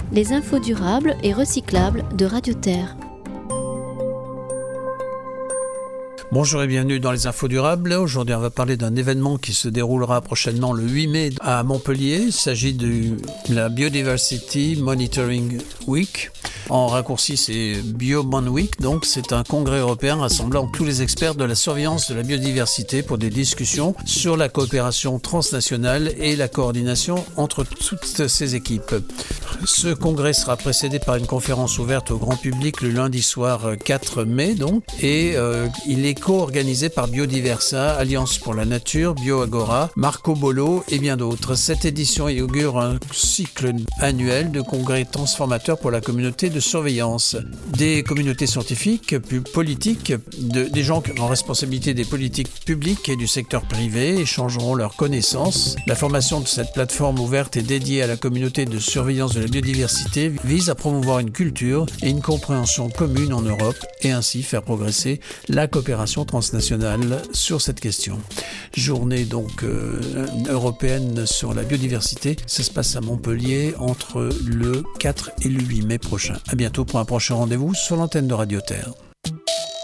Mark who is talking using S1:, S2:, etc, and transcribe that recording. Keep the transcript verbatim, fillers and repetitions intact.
S1: les infos durables et recyclables de Radio Terre.
S2: Bonjour et bienvenue dans les infos durables. Aujourd'hui, on va parler d'un événement qui se déroulera prochainement le huit mai à Montpellier. Il s'agit de la Biodiversity Monitoring Week. En raccourci, c'est BioMon Week. Donc, c'est un congrès européen rassemblant tous les experts de la surveillance de la biodiversité pour des discussions sur la coopération transnationale et la coordination entre toutes ces équipes. Ce congrès sera précédé par une conférence ouverte au grand public le lundi soir quatre mai, donc, et euh, il est co-organisé par Biodiversa, Alliance pour la Nature, BioAgora, Marco Bolo et bien d'autres. Cette édition inaugure un cycle annuel de congrès transformateurs pour la communauté de surveillance. Des communautés scientifiques, politiques, de, des gens en responsabilité des politiques publiques et du secteur privé échangeront leurs connaissances. La formation de cette plateforme ouverte et dédiée à la communauté de surveillance de la biodiversité vise à promouvoir une culture et une compréhension commune en Europe et ainsi faire progresser la coopération transnationale sur cette question. Journée donc euh, européenne sur la biodiversité, ça se passe à Montpellier entre le quatre et le huit mai prochain. À bientôt pour un prochain rendez-vous sur l'antenne de Radio Terre.